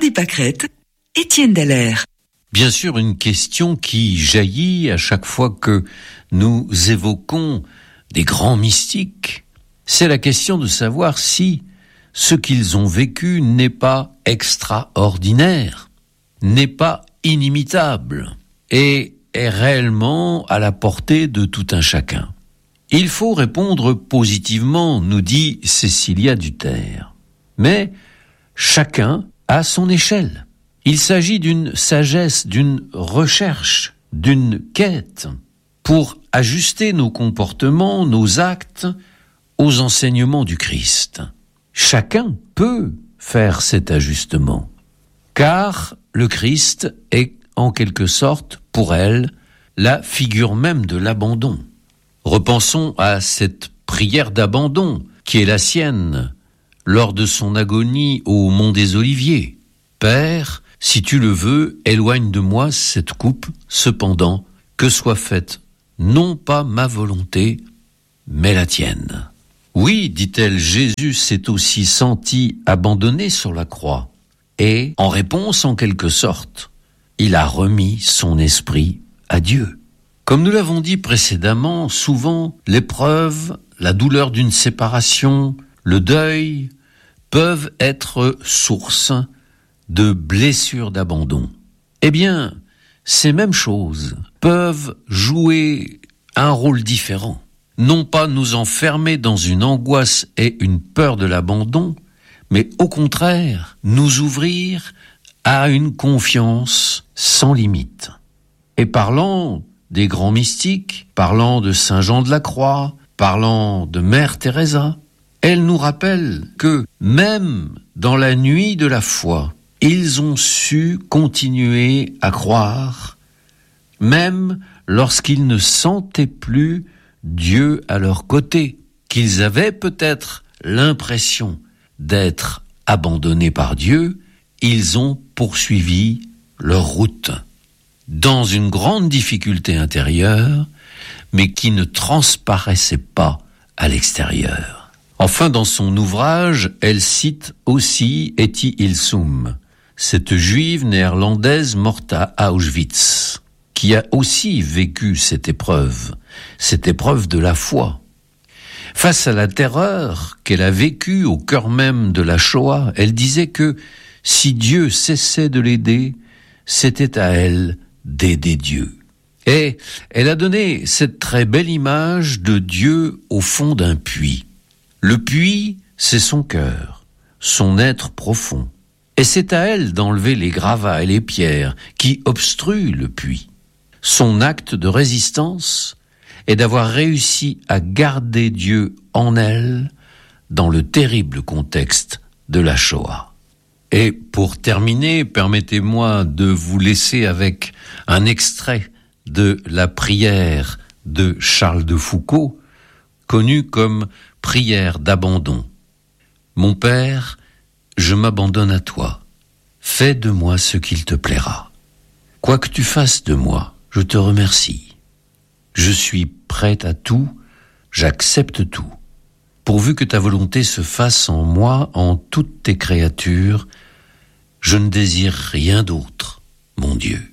des Pâquerettes, Étienne Dallaire. Bien sûr, une question qui jaillit à chaque fois que nous évoquons des grands mystiques, c'est la question de savoir si ce qu'ils ont vécu n'est pas extraordinaire, n'est pas inimitable et est réellement à la portée de tout un chacun. Il faut répondre positivement, nous dit Cécilia Duterre. Mais chacun a son échelle. Il s'agit d'une sagesse, d'une recherche, d'une quête pour ajuster nos comportements, nos actes aux enseignements du Christ. Chacun peut faire cet ajustement, car le Christ est en quelque sorte, pour elle, la figure même de l'abandon. Repensons à cette prière d'abandon qui est la sienne lors de son agonie au Mont des Oliviers. Père, si tu le veux, éloigne de moi cette coupe, cependant, que soit faite non pas ma volonté, mais la tienne. Oui, dit-elle, Jésus s'est aussi senti abandonné sur la croix. Et, en réponse en quelque sorte, il a remis son esprit à Dieu. Comme nous l'avons dit précédemment, souvent, l'épreuve, la douleur d'une séparation, le deuil, peuvent être source de blessures d'abandon. Eh bien, ces mêmes choses peuvent jouer un rôle différent. Non pas nous enfermer dans une angoisse et une peur de l'abandon, mais au contraire, nous ouvrir à une confiance sans limite. Et parlant des grands mystiques, parlant de Saint Jean de la Croix, parlant de Mère Teresa, elle nous rappelle que même dans la nuit de la foi, ils ont su continuer à croire, même lorsqu'ils ne sentaient plus Dieu à leur côté, qu'ils avaient peut-être l'impression d'être abandonnés par Dieu, ils ont poursuivi leur route dans une grande difficulté intérieure, mais qui ne transparaissait pas à l'extérieur. Enfin, dans son ouvrage, elle cite aussi Etty Hillesum, cette juive néerlandaise morte à Auschwitz, qui a aussi vécu cette épreuve de la foi. Face à la terreur qu'elle a vécue au cœur même de la Shoah, elle disait que si Dieu cessait de l'aider, c'était à elle d'aider Dieu. Et elle a donné cette très belle image de Dieu au fond d'un puits. Le puits, c'est son cœur, son être profond. Et c'est à elle d'enlever les gravats et les pierres qui obstruent le puits. Son acte de résistance est d'avoir réussi à garder Dieu en elle dans le terrible contexte de la Shoah. Et pour terminer, permettez-moi de vous laisser avec un extrait de la prière de Charles de Foucauld, connue comme prière d'abandon. Mon Père, je m'abandonne à toi. Fais de moi ce qu'il te plaira. Quoi que tu fasses de moi, je te remercie. Je suis prêt à tout, j'accepte tout. Pourvu que ta volonté se fasse en moi, en toutes tes créatures, je ne désire rien d'autre, mon Dieu.